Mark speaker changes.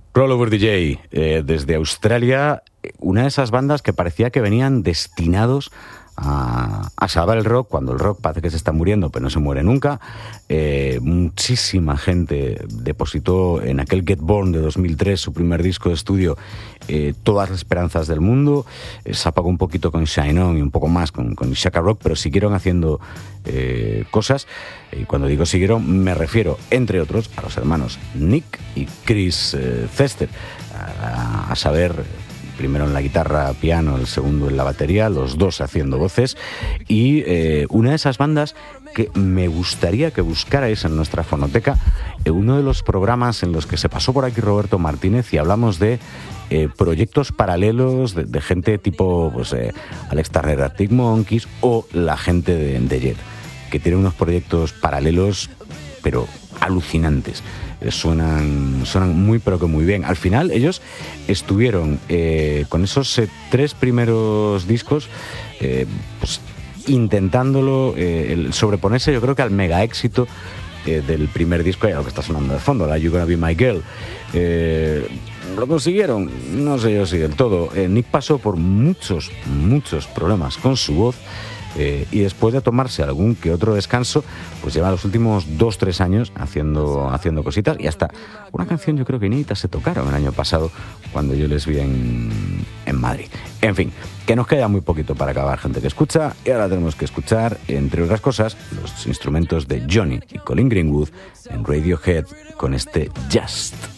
Speaker 1: Rollover DJ, desde Australia, una de esas bandas que parecía que venían destinados a salvar el rock, cuando el rock parece que se está muriendo, pero no se muere nunca. Muchísima gente depositó en aquel Get Born de 2003, su primer disco de estudio, todas las esperanzas del mundo. Se apagó un poquito con Shine On y un poco más con Shaka Rock, pero siguieron haciendo cosas. Y cuando digo siguieron, me refiero, entre otros, a los hermanos Nick y Chris Cester, a saber, primero en la guitarra, piano, el segundo en la batería, los dos haciendo voces, y una de esas bandas que me gustaría que buscarais en nuestra fonoteca, uno de los programas en los que se pasó por aquí Roberto Martínez y hablamos de proyectos paralelos de gente tipo pues, Alex Turner, Arctic Monkeys, o la gente de Jet, que tiene unos proyectos paralelos pero alucinantes. Suenan muy pero que muy bien. Al final ellos estuvieron con esos 3 primeros discos pues, intentándolo sobreponerse, yo creo que al mega éxito del primer disco, y a lo que está sonando de fondo, la You Gonna Be My Girl. ¿Lo consiguieron? No sé yo si del todo. Nick pasó por muchos problemas con su voz, y después de tomarse algún que otro descanso, pues lleva los últimos 2-3 años haciendo cositas, y hasta una canción yo creo que inédita se tocaron el año pasado cuando yo les vi en Madrid. En fin, que nos queda muy poquito para acabar, gente que escucha, y ahora tenemos que escuchar, entre otras cosas, los instrumentos de Johnny y Colin Greenwood en Radiohead con este Just.